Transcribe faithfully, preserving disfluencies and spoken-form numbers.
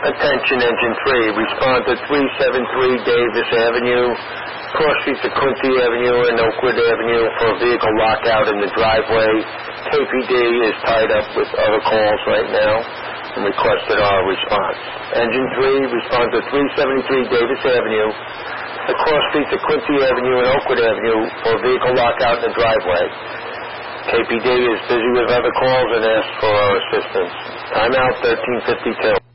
Attention, Engine three. Respond to three seventy-three Davis Avenue, cross streets of Quincy Avenue and Oakwood Avenue for a vehicle lockout in the driveway. K P D is tied up with other calls right now and requested our response. Engine three, respond to three seventy-three Davis Avenue, across streets of Quincy Avenue and Oakwood Avenue for a vehicle lockout in the driveway. K P D is busy with other calls and asks for our assistance. Timeout thirteen fifty-two.